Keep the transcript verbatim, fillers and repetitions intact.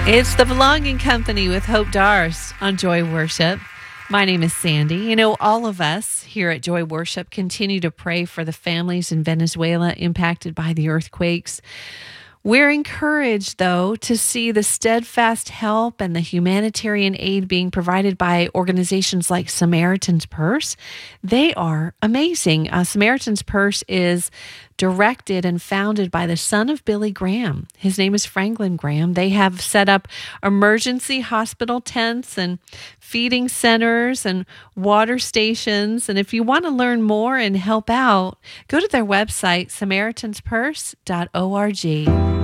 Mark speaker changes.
Speaker 1: It's the Belonging Company with Hope Dars on Joy Worship. My name is Sandy. You know, all of us here at Joy Worship continue to pray for the families in Venezuela impacted by the earthquakes. We're encouraged, though, to see the steadfast help and the humanitarian aid being provided by organizations like Samaritan's Purse. They are amazing. Uh, Samaritan's Purse is directed and founded by the son of Billy Graham. His name is Franklin Graham. They have set up emergency hospital tents and feeding centers and water stations. And if you want to learn more and help out, go to their website, samaritans purse dot org.